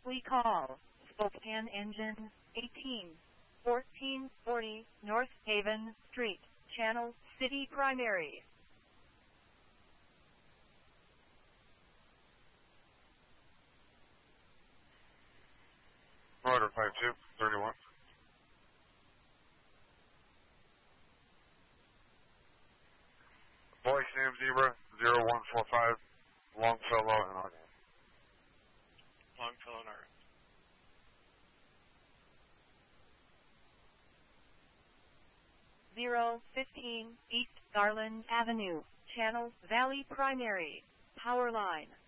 We call Spokane Engine 1440 North Haven Street, Channel City Primary. Rotor 5231. Boy Sam Zebra 0145 Longfellow and Argyle. Longfellow and Argyle. 015 East Garland Avenue, Channel Valley Primary, Power Line.